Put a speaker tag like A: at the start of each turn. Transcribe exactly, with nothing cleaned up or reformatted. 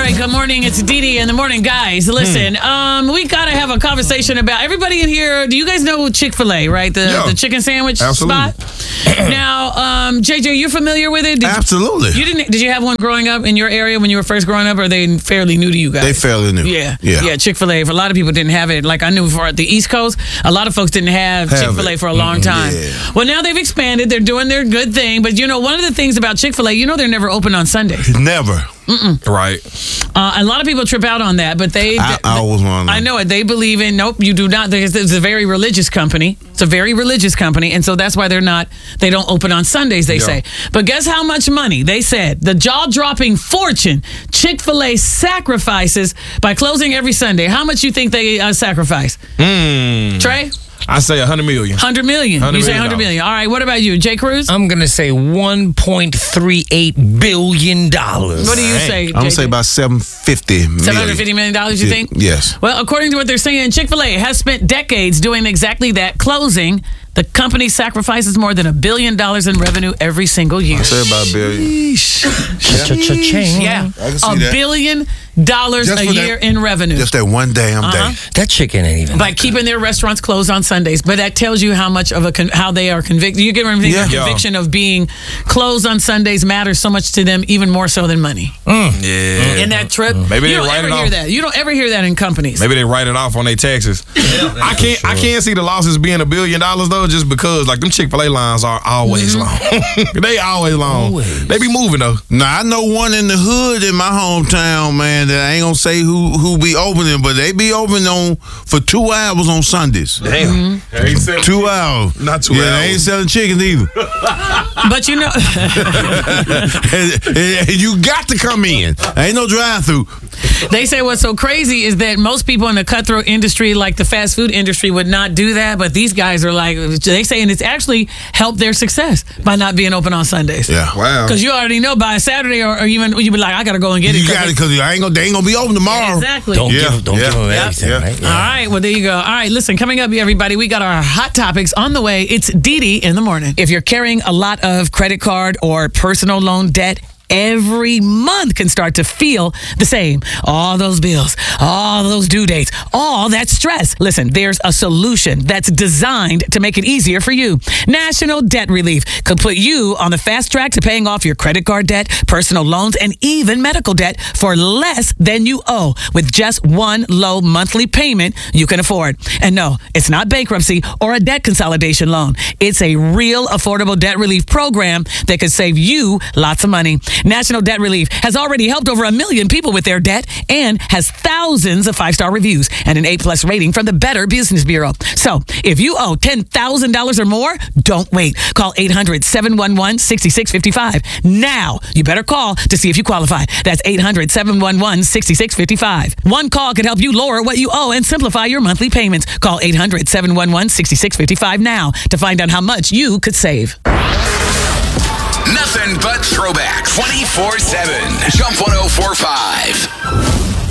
A: right, good morning. It's Dee Dee in the morning. Guys, listen, hmm. um, we got to have a conversation about everybody in here. Do you guys know Chick-fil-A, right? The,
B: yeah.
A: the chicken sandwich
B: Absolutely.
A: spot? Now, um, J J, you're familiar with it? Did
B: Absolutely.
A: You, you didn't? Did you have one growing up in your area when you were first growing up, or are they fairly new to you guys?
B: They fairly new.
A: Yeah.
B: Yeah.
A: Yeah, Chick-fil-A. For a lot of people didn't have it. Like I knew for the East Coast, a lot of folks didn't have, have Chick-fil-A it. for a long time.
B: Yeah.
A: Well, now they've expanded. They're doing their good thing. But, you know, one of the things about Chick-fil-A, you know they're never open on Sundays.
B: Never.
A: Mm-mm.
B: Right.
A: Uh, a lot of people trip out on that, but they...
B: I, I always want to
A: I know it. They believe in, nope, you do not. It's a very religious company. It's a very religious company, and so that's why they're not, they don't open on Sundays, they yeah. say. But guess how much money? They said, the jaw-dropping fortune Chick-fil-A sacrifices by closing every Sunday. How much you think they uh, sacrifice?
B: Mm.
A: Trey?
B: I say one hundred million.
A: one hundred million.
B: one hundred
A: You say
B: million
A: one hundred million. All right, what about you, Jay Cruz?
C: I'm going to say one point three eight billion dollars.
A: What do you
B: Dang.
A: say,
B: I'm going to say about seven hundred fifty million.
A: seven hundred fifty million dollars, you think?
B: Yes.
A: Well, according to what they're saying, Chick-fil-A has spent decades doing exactly that, closing. The company sacrifices more than a billion dollars in revenue every single year.
B: I say about a billion.
C: Cha-cha-cha-ching.
A: Yeah,
B: I can see
A: a
B: that.
A: billion dollars
B: Just
A: a
B: for
A: year
B: that-
A: in revenue.
B: Just that one damn
A: Uh-huh.
B: day.
C: That chicken ain't even.
A: By keeping their restaurants closed on Sundays, but that tells you how much of a con- how they are convicted. You get what I'm saying?
B: Yeah.
A: The conviction of being closed on Sundays matters so much to them, even more so than money.
C: Mm.
D: Yeah.
A: In that trip,
D: Maybe
A: you
D: they
A: don't
D: write
A: ever
D: it
A: hear
D: off.
A: that. You don't ever hear that in companies.
D: Maybe they write it off on their taxes. I can't. I can't see the losses being a billion dollars though, just because like them Chick-fil-A lines are always
A: Mm-hmm.
D: long. They always long.
C: Always.
D: They be moving though.
B: Now I know one in the hood in my hometown, man. That I ain't gonna say who who be opening, but they be open on for two hours on Sundays.
D: Damn.
A: Mm-hmm.
B: Two hours,
D: Not two
B: yeah,
D: hours.
B: they ain't selling chicken either.
A: But you know,
B: and, and you got to come in. Ain't no drive-through.
A: they say what's so crazy is that most people in the cutthroat industry, like the fast food industry, would not do that. But these guys are like, they saying it's actually helped their success by not being open on Sundays.
B: Yeah,
D: Wow.
A: Because you already know by Saturday or, or even you be like, I gotta go and get it.
B: you got it because I ain't gonna. They ain't gonna be open tomorrow.
A: Exactly.
C: Don't
B: Yeah,
C: give, don't
B: yeah,
C: give them
B: yeah,
C: everything,
B: yeah.
C: right?
A: All right, well, there you go. All right, listen, coming up, everybody, we got our hot topics on the way. It's Dee Dee in the morning. If you're carrying a lot of credit card or personal loan debt, every month can start to feel the same. All those bills, all those due dates, all that stress. Listen, there's a solution that's designed to make it easier for you. National Debt Relief could put you on the fast track to paying off your credit card debt, personal loans, and even medical debt for less than you owe with just one low monthly payment you can afford. And no, it's not bankruptcy or a debt consolidation loan. It's a real affordable debt relief program that could save you lots of money. National Debt Relief has already helped over a million people with their debt and has thousands of five-star reviews and an A-plus rating from the Better Business Bureau. So if you owe ten thousand dollars or more, don't wait. Call eight hundred, seven one one, six six five five. Now, you better call to see if you qualify. That's eight hundred, seven one one, six six five five. One call can help you lower what you owe and simplify your monthly payments. Call eight hundred, seven one one, six six five five now to find out how much you could save.
E: Nothing but throwback twenty-four seven. Jump one oh four point five.